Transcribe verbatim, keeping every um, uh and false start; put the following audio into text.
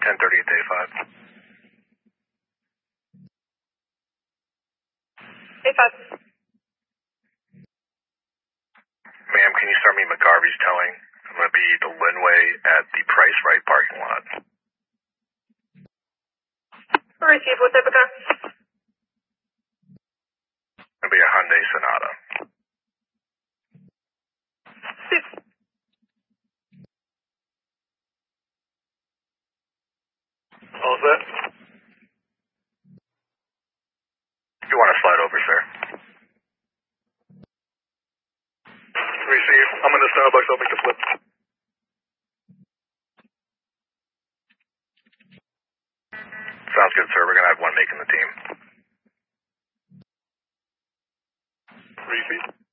ten thirty at day five. Day five. Ma'am, can you start me McGarvey's towing? I'm going to be the Linway at the Price Right parking lot. Receive. What type of car? It'll be a Hyundai Sonata. Six. All set? You want to slide over, sir? Receive. I'm in the Starbucks. I'll make the flip. Sounds good, sir. We're going to have one making the team. Receive.